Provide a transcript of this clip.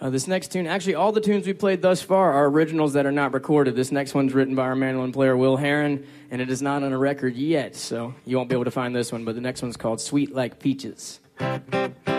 This next tune, actually, all the tunes we played thus far are originals that are not recorded. This next one's written by our mandolin player, Will Heron, and it is not on a record yet, so you won't be able to find this one, but the next one's called Sweet Like Peaches.